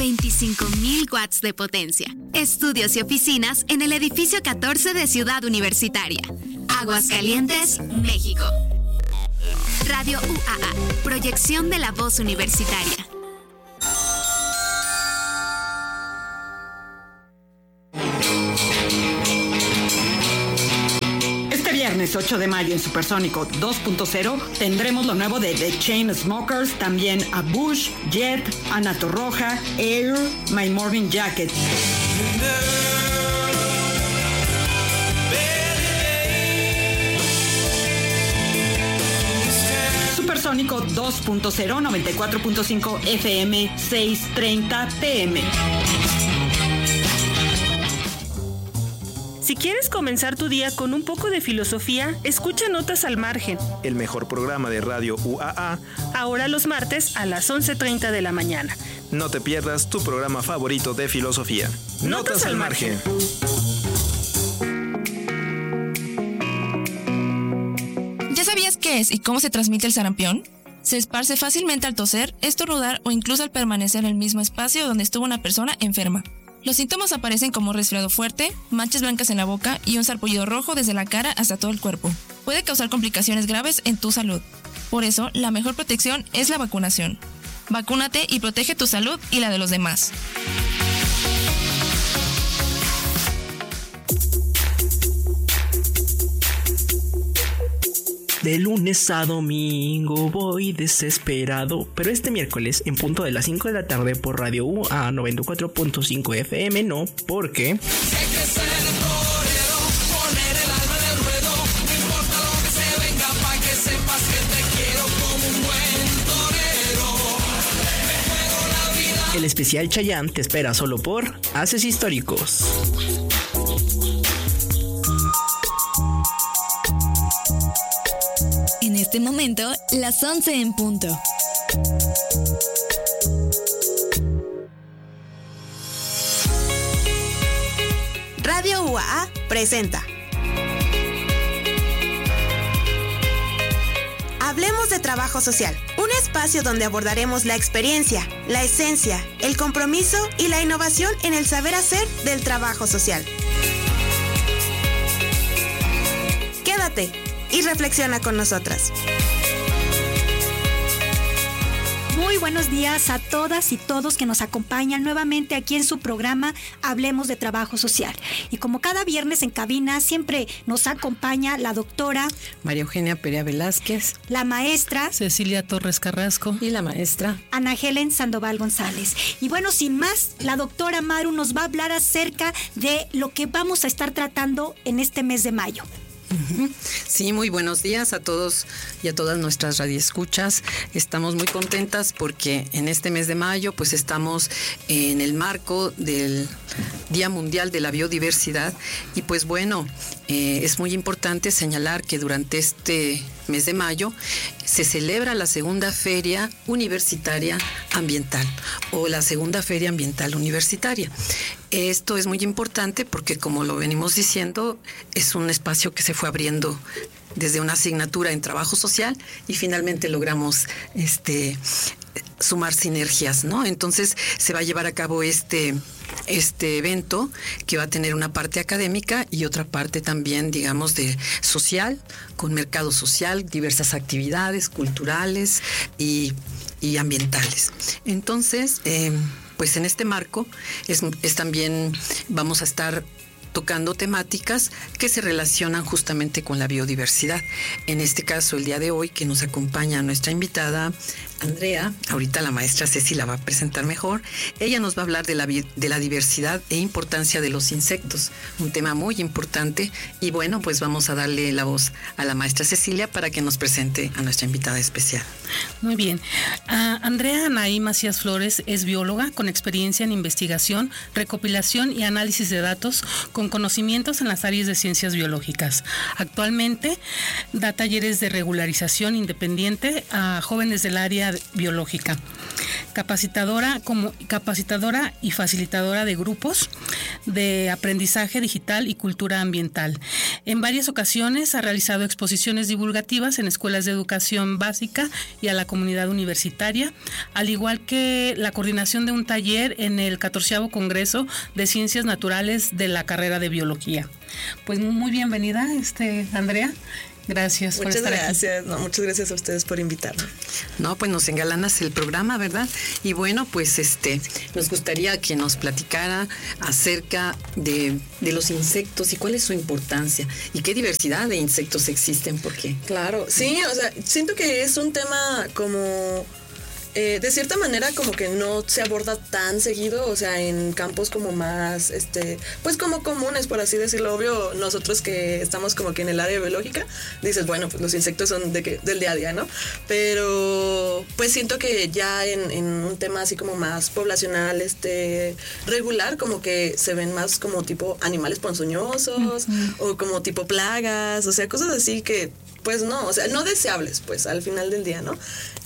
25,000 watts de potencia. Estudios y oficinas en el edificio 14 de Ciudad Universitaria. Aguascalientes, México. Radio UAA, proyección de la voz universitaria. Viernes 8 de mayo en Supersónico 2.0 tendremos lo nuevo de The Chainsmokers, también a Bush, Jet, Ana Torroja, Air, My Morning Jacket. Supersónico 2.0, 94.5 FM, 6:30 PM. Si quieres comenzar tu día con un poco de filosofía, escucha Notas al Margen, el mejor programa de Radio UAA, ahora los martes a las 11:30 de la mañana. No te pierdas tu programa favorito de filosofía. Notas al Margen. ¿Ya sabías qué es y cómo se transmite el sarampión? Se esparce fácilmente al toser, estornudar o incluso al permanecer en el mismo espacio donde estuvo una persona enferma. Los síntomas aparecen como resfriado fuerte, manchas blancas en la boca y un sarpullido rojo desde la cara hasta todo el cuerpo. Puede causar complicaciones graves en tu salud. Por eso, la mejor protección es la vacunación. Vacúnate y protege tu salud y la de los demás. De lunes a domingo voy desesperado, pero este miércoles en punto de las 5 de la tarde por Radio UAA 94.5 FM no, porque... El especial Chayanne te espera solo por Haces Históricos. En este momento, las 11 en punto. Radio UAA presenta Hablemos de Trabajo Social, un espacio donde abordaremos la experiencia, la esencia, el compromiso y la innovación en el saber hacer del trabajo social. Quédate y reflexiona con nosotras. Muy buenos días a todas y todos que nos acompañan nuevamente aquí en su programa Hablemos de Trabajo Social. Y como cada viernes en cabina siempre nos acompaña la doctora María Eugenia Perea Velázquez, la maestra Cecilia Torres Carrasco y la maestra Ana Helen Sandoval González. Y bueno, sin más, la doctora Maru nos va a hablar acerca de lo que vamos a estar tratando en este mes de mayo. Sí, muy buenos días a todos y a todas nuestras radioescuchas. Estamos muy contentas porque en este mes de mayo pues estamos en el marco del Día Mundial de la Biodiversidad y pues bueno, es muy importante señalar que durante este mes de mayo se celebra la segunda Feria Universitaria Ambiental o la segunda Feria Ambiental Universitaria. Esto es muy importante porque, como lo venimos diciendo, es un espacio que se fue abriendo desde una asignatura en trabajo social y finalmente logramos sumar sinergias, ¿no? Entonces se va a llevar a cabo este evento que va a tener una parte académica y otra parte también, digamos, de social, con mercado social, diversas actividades culturales y ambientales. Entonces, pues en este marco es también vamos a estar tocando temáticas que se relacionan justamente con la biodiversidad. En este caso, el día de hoy, que nos acompaña nuestra invitada Andrea, ahorita la maestra Ceci la va a presentar mejor. Ella nos va a hablar de la diversidad e importancia de los insectos, un tema muy importante. Y bueno, pues vamos a darle la voz a la maestra Cecilia para que nos presente a nuestra invitada especial. Muy bien. Andrea Anaí Macías Flores es bióloga con experiencia en investigación, recopilación y análisis de datos, con conocimientos en las áreas de ciencias biológicas. Actualmente da talleres de regularización independiente a jóvenes del área biológica. Capacitadora y facilitadora de grupos de aprendizaje digital y cultura ambiental. En varias ocasiones ha realizado exposiciones divulgativas en escuelas de educación básica y a la comunidad universitaria, al igual que la coordinación de un taller en el 14º Congreso de Ciencias Naturales de la carrera de Biología. Pues muy bienvenida, Andrea. Gracias por estar aquí. Muchas gracias a ustedes por invitarme. No, pues nos engalanas el programa, ¿verdad? Y bueno, pues nos gustaría que nos platicara acerca de los insectos y cuál es su importancia y qué diversidad de insectos existen, ¿por qué? Claro, sí, o sea, siento que es un tema como de cierta manera como que no se aborda tan seguido, o sea, en campos como más, pues como comunes, por así decirlo. Obvio, nosotros que estamos como que en el área biológica, dices, bueno, pues los insectos son del día a día, ¿no? Pero pues siento que ya en un tema así como más poblacional, regular, como que se ven más como tipo animales ponzoñosos, o como tipo plagas, o sea, cosas así que pues no, o sea, no deseables, pues, al final del día, ¿no?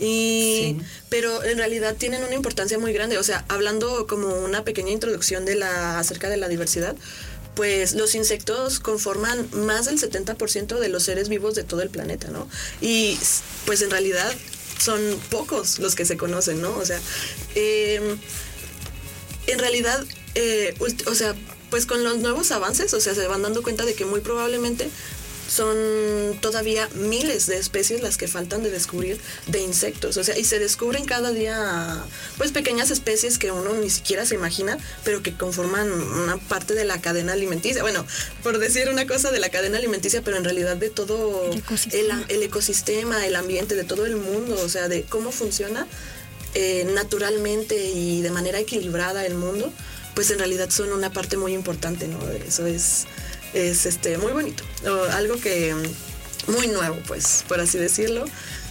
Pero en realidad tienen una importancia muy grande, o sea, hablando como una pequeña introducción acerca de la diversidad, pues los insectos conforman más del 70% de los seres vivos de todo el planeta, ¿no? Y pues en realidad son pocos los que se conocen, ¿no? O sea, en realidad, o sea, pues con los nuevos avances, o sea, se van dando cuenta de que muy probablemente son todavía miles de especies las que faltan de descubrir de insectos, o sea, y se descubren cada día pues pequeñas especies que uno ni siquiera se imagina, pero que conforman una parte de la cadena alimenticia, bueno, por decir una cosa de la cadena alimenticia, pero en realidad de todo el ecosistema, el ambiente, de todo el mundo, o sea, de cómo funciona naturalmente y de manera equilibrada el mundo, pues en realidad son una parte muy importante, ¿no? Eso es muy bonito, algo que muy nuevo, pues, por así decirlo,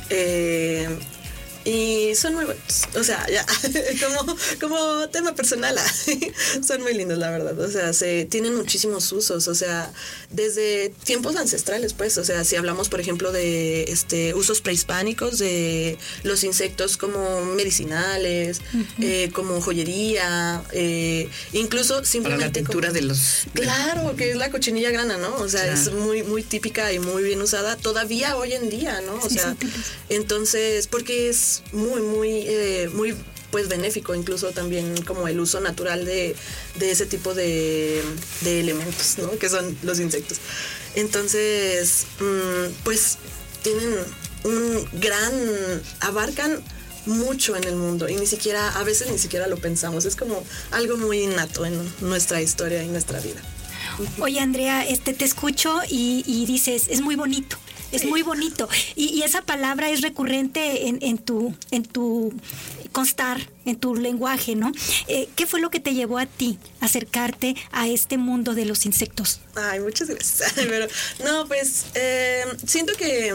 y son muy buenos, o sea, ya, como tema personal, son muy lindos, la verdad, o sea, tienen muchísimos usos, o sea, desde tiempos ancestrales, pues, o sea, si hablamos, por ejemplo, de usos prehispánicos de los insectos como medicinales, como joyería, incluso simplemente para la pintura de los... Claro, que es la cochinilla grana, ¿no? O sea, claro, es muy, muy típica y muy bien usada todavía hoy en día, ¿no? O sea, entonces, porque es muy pues benéfico, incluso también como el uso natural de ese tipo de elementos, ¿no? Que son los insectos. Entonces, pues tienen abarcan mucho en el mundo y a veces ni siquiera lo pensamos, es como algo muy innato en nuestra historia y nuestra vida. Oye, Andrea, te escucho y dices, es muy bonito. Es muy bonito. Y esa palabra es recurrente en tu constar, en tu lenguaje, ¿no? ¿Qué fue lo que te llevó a ti a acercarte a este mundo de los insectos? Ay, muchas gracias. Pero, no, pues, siento que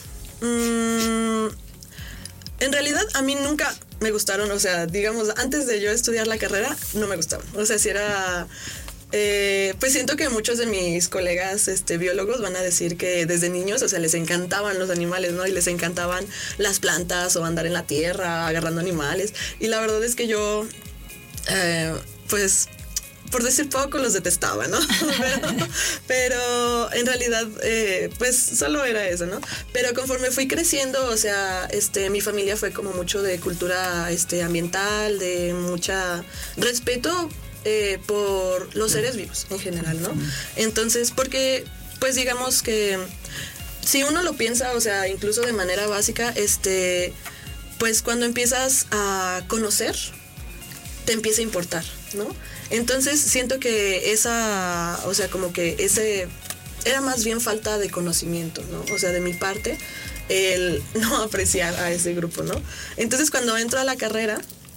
en realidad a mí nunca me gustaron, o sea, digamos, antes de yo estudiar la carrera, no me gustaban. O sea, si era... pues siento que muchos de mis colegas biólogos van a decir que desde niños, o sea, les encantaban los animales, ¿no? Y les encantaban las plantas o andar en la tierra agarrando animales. Y la verdad es que yo, pues, por decir poco, los detestaba, ¿no? pero en realidad, pues, solo era eso, ¿no? Pero conforme fui creciendo, o sea, mi familia fue como mucho de cultura ambiental, de mucha respeto por los seres vivos en general, ¿no? Entonces, porque, pues digamos que si uno lo piensa, o sea, incluso de manera básica, pues cuando empiezas a conocer, te empieza a importar, ¿no? Entonces, siento que o sea, como que era más bien falta de conocimiento, ¿no? O sea, de mi parte, el no apreciar a ese grupo, ¿no? Entonces, cuando entro a la carrera,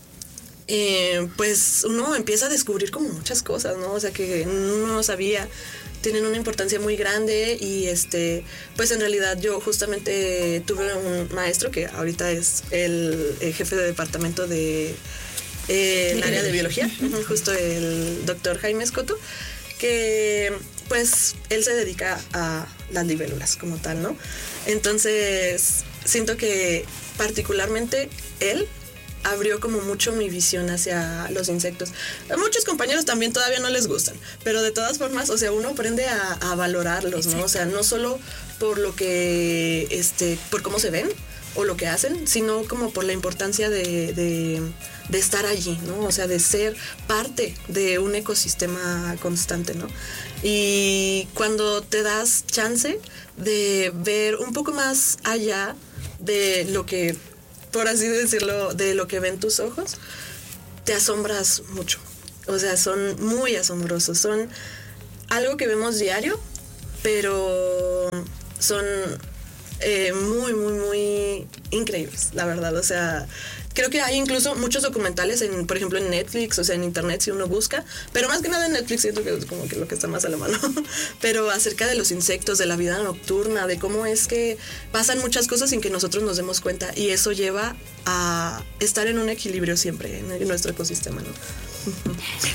pues uno empieza a descubrir como muchas cosas, ¿no? O sea, que uno no sabía, tienen una importancia muy grande y pues en realidad yo justamente tuve un maestro que ahorita es el jefe de departamento de el área de biología, justo el doctor Jaime Escoto, que pues él se dedica a las libélulas como tal, ¿no? Entonces siento que particularmente él abrió como mucho mi visión hacia los insectos. A muchos compañeros también todavía no les gustan, pero de todas formas, o sea, uno aprende a valorarlos, ¿no? O sea, no solo por lo que, por cómo se ven o lo que hacen, sino como por la importancia de estar allí, ¿no? O sea, de ser parte de un ecosistema constante, ¿no? Y cuando te das chance de ver un poco más allá de lo que, por así decirlo, de lo que ven tus ojos, te asombras mucho. O sea, son muy asombrosos. Son algo que vemos diario, pero son muy, muy, muy increíbles, la verdad. O sea, creo que hay incluso muchos documentales, por ejemplo, en Netflix, o sea, en internet si uno busca, pero más que nada en Netflix siento que es como que lo que está más a la mano, pero acerca de los insectos, de la vida nocturna, de cómo es que pasan muchas cosas sin que nosotros nos demos cuenta, y eso lleva a estar en un equilibrio siempre en nuestro ecosistema, ¿no?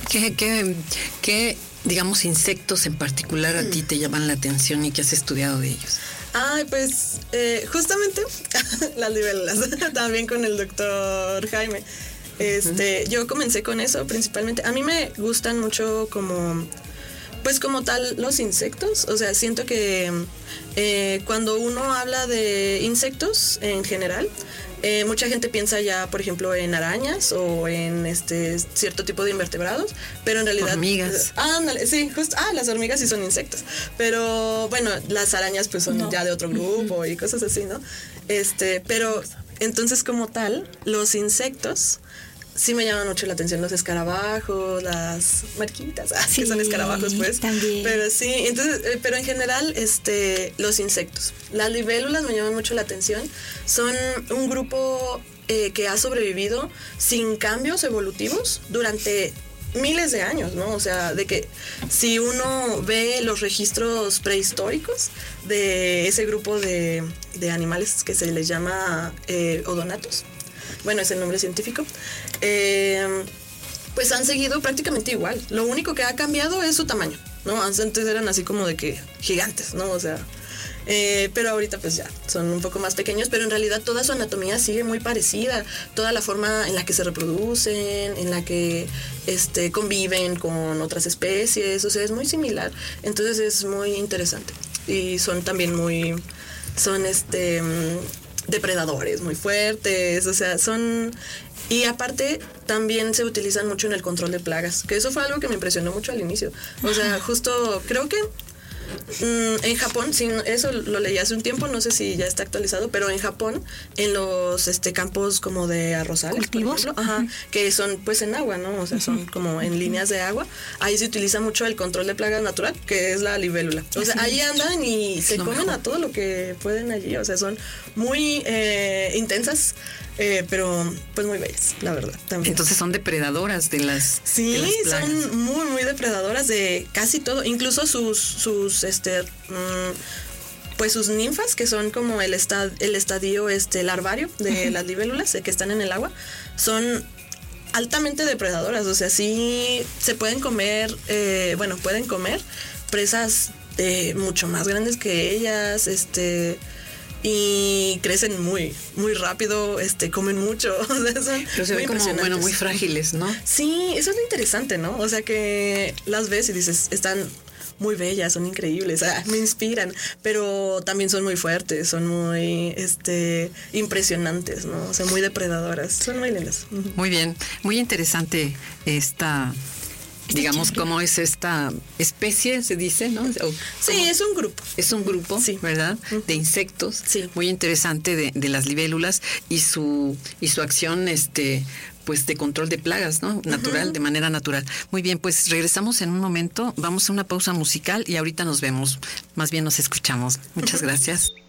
¿Qué, digamos, insectos en particular a ti te llaman la atención y que has estudiado de ellos? Ay, pues justamente las libélulas, también con el doctor Jaime. Yo comencé con eso principalmente. A mí me gustan mucho como tal los insectos. O sea, siento que cuando uno habla de insectos en general, mucha gente piensa ya, por ejemplo, en arañas o en cierto tipo de invertebrados, pero en realidad... Hormigas. Sí, justo. Las hormigas sí son insectos. Pero, bueno, las arañas pues son ya de otro grupo y cosas así, ¿no? Pero, entonces, como tal, los insectos sí me llaman mucho la atención, los escarabajos, las mariquitas, que son escarabajos, pues. También. Pero sí, entonces, pero en general, los insectos. Las libélulas me llaman mucho la atención. Son un grupo que ha sobrevivido sin cambios evolutivos durante miles de años, ¿no? O sea, de que si uno ve los registros prehistóricos de ese grupo de animales que se les llama odonatos, bueno, es el nombre científico, pues han seguido prácticamente igual. Lo único que ha cambiado es su tamaño, ¿no? Antes eran así como de que gigantes, ¿no? O sea, pero ahorita pues ya son un poco más pequeños, pero en realidad toda su anatomía sigue muy parecida. Toda la forma en la que se reproducen, en la que conviven con otras especies, o sea, es muy similar. Entonces es muy interesante. Y son también depredadores muy fuertes, o sea, y aparte también se utilizan mucho en el control de plagas, que eso fue algo que me impresionó mucho al inicio. O sea, justo creo que en Japón, sí, eso lo leí hace un tiempo, no sé si ya está actualizado, pero en Japón, en los campos como de arrozales, cultivos, por ejemplo, que son pues en agua, ¿no? O sea, son como en líneas de agua. Ahí se utiliza mucho el control de plagas natural, que es la libélula. O sea, ahí andan y se comen a todo lo que pueden allí. O sea, son muy intensas, pero pues muy bellas, la verdad. También. Entonces son depredadoras de las Sí, de las plagas. son muy, muy depredadoras de casi todo, incluso sus pues sus ninfas, que son como el estadio larvario de las libélulas, que están en el agua, son altamente depredadoras. O sea, sí se pueden comer, pueden comer presas mucho más grandes que ellas, y crecen muy, muy rápido, comen mucho. O sea, son pero se ven como, muy frágiles, ¿no? Sí, eso es lo interesante, ¿no? O sea, que las ves y dices, están muy bellas, son increíbles, me inspiran, pero también son muy fuertes, son muy impresionantes, ¿no? O sea, muy depredadoras, son muy lindas. Muy bien, muy interesante digamos, cómo es esta especie, se dice, ¿no? Sí, es un grupo. Es un grupo, sí, ¿verdad? De insectos. Sí. Muy interesante de las libélulas y su acción, pues de control de plagas, ¿no? Natural, de manera natural. Muy bien, pues regresamos en un momento, vamos a una pausa musical y ahorita nos vemos, más bien nos escuchamos. Muchas gracias.